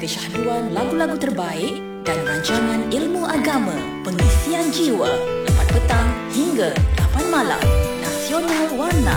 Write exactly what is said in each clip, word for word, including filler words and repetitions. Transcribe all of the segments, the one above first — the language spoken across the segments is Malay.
Kesyahduan lagu-lagu terbaik dan rancangan ilmu agama, pengisian jiwa, empat petang hingga lapan malam. Nasional Warna.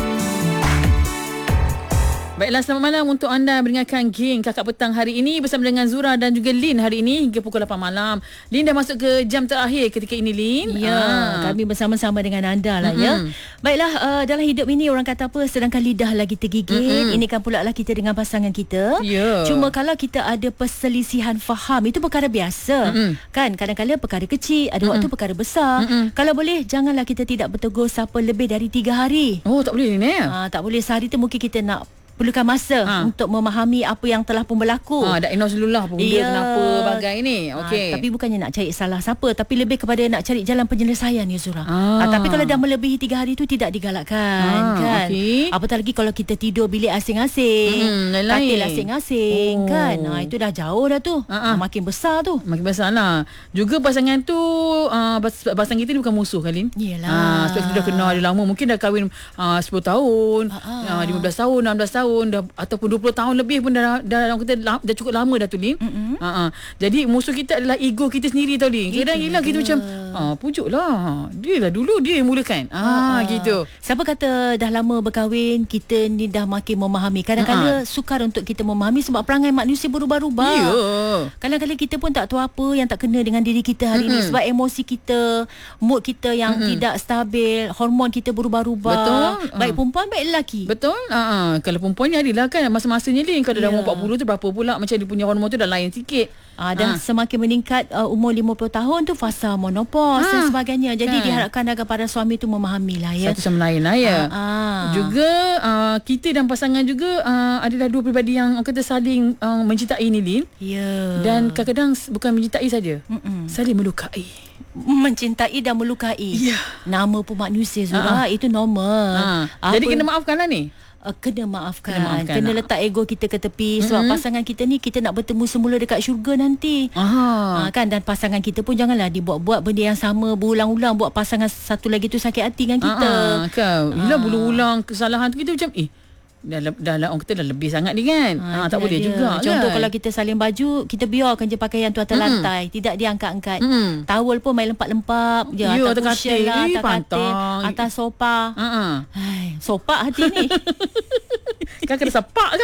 Baiklah, selamat malam untuk anda mendengarkan Geng Kakak Petang hari ini bersama dengan Zura dan juga Lin hari ini hingga pukul lapan malam. Lin dah masuk ke jam terakhir ketika ini, Lin. Ya, ah. kami bersama-sama dengan anda lah, mm-hmm. ya. Baiklah, uh, dalam hidup ini orang kata apa, sedangkan lidah lagi tergigit, mm-hmm. ini kan pula lah kita dengan pasangan kita. Yeah. Cuma kalau kita ada perselisihan faham, itu perkara biasa. Mm-hmm. Kan, kadang-kadang perkara kecil, ada mm-hmm. waktu perkara besar. Mm-hmm. Kalau boleh, janganlah kita tidak bertegur sapa lebih dari tiga hari. Oh, tak boleh, Lin, eh? Uh, tak boleh, sehari tu mungkin kita nak perlukan masa ha. untuk memahami apa yang telah pun berlaku. Ha, dah ignore dulu lah benda yeah. kenapa bagai ni. Okey. Ha, tapi bukannya nak cari salah siapa, tapi lebih kepada nak cari jalan penyelesaian ya Zura. Ha. Ha, tapi kalau dah melebihi tiga hari tu tidak digalakkan, ha, kan. Okay. Apatah lagi kalau kita tidur bilik asing-asing, hmm, katil asing-asing, oh. kan. Ha, itu dah jauh dah tu. Ha, ha. Makin besar tu. Makin besar lah. Juga pasangan tu, uh, pasangan kita ni bukan musuh kan, Lin? Yelah. Ha, sebab kita dah kenal dia lama. Mungkin dah kahwin uh, sepuluh tahun, ha, ha. Uh, lima belas tahun, enam belas tahun. Dah, ataupun dua puluh tahun lebih pun dah dah, dah, dah, dah cukup lama dah tu, Lin. Mm-hmm. Ha, ha. Jadi musuh kita adalah ego kita sendiri tau, Lin. Kadang-kadang kita macam ah, pujuklah. Dia lah dulu dia yang mulakan. Ah, ha, gitu. Siapa kata dah lama berkahwin kita ni dah makin memahami. Kadang-kadang ha. sukar untuk kita memahami sebab perangai manusia berubah-ubah. Ya. Kadang-kadang kita pun tak tahu apa yang tak kena dengan diri kita hari mm-hmm. ni sebab emosi kita, mood kita yang mm-hmm. tidak stabil, hormon kita berubah-ubah. Betul. Baik perempuan baik lelaki. Betul. Ha, kalau perempuan ni adalah kan masa-masanya, Lin, kalau yeah. dah umur empat puluh tu berapa pula macam dia punya hormon tu dah lain sikit. Ah, dah ha. semakin meningkat uh, umur lima puluh tahun tu fasa menopause ha. dan sebagainya. Jadi kan. diharapkan agar para suami tu memahami lah, ya. Satu sama lain lah, ya. Ha. Ha. Juga uh, kita dan pasangan juga uh, adalah dua peribadi yang orang kata saling uh, mencintai ni, Lin. Ya. Dan kadang-kadang bukan mencintai saja, Mm-mm. saling melukai. Mencintai dan melukai. Ya. Nama pun manusia, Zura. Ha. Itu normal. Ha. Jadi kena maafkanlah ni. Uh, kena maafkan, kena, maafkan kena letak ego kita ke tepi. Sebab mm-hmm. pasangan kita ni kita nak bertemu semula dekat syurga nanti. uh, kan. Dan pasangan kita pun janganlah dibuat-buat benda yang sama berulang-ulang, buat pasangan satu lagi tu sakit hati dengan kita. uh, Kau Yelah uh. berulang kesalahan tu kita macam Eh Dah, dah, dah orang kata dah lebih sangat ni kan. ha, ha, Tak boleh dia. juga. Contoh kan? Kalau kita salin baju, kita biarkan je pakaian tu atas mm. lantai, tidak diangkat-angkat. mm. Towel pun main lempak-lempak je, ya, atas cushion lah, atas katil, atas sofa. uh-uh. Hai, sopak hati ni. Kan kena sepak kan.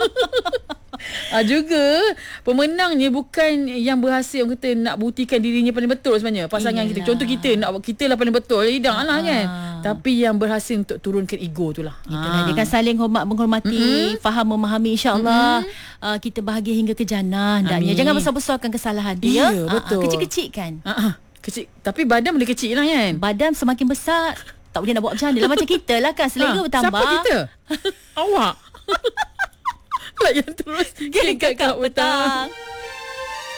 Ha, juga pemenangnya bukan yang berhasil orang kata nak buktikan dirinya paling betul sebenarnya. Pasangan Iyalah. kita, contoh kita nak kita lah paling betul, hidang lah kan. Tapi yang berhasil untuk turunkan ego tu lah. Itulah, dia kan saling hormat menghormati, mm-hmm. faham memahami, insya-Allah mm-hmm. uh, kita bahagia hingga ke jannah. Dan jangan besar-besarkan kesalahan dia. Ya, betul. Uh, kecil-kecil kan. Uh-uh. Kecil, tapi badan boleh kecil lah kan. Badan semakin besar tak boleh nak buat macam mana lah. Macam kita lah kan, selera ha, bertambah. Siapa kita? Awak. Layan terus Geng Kakak Petang.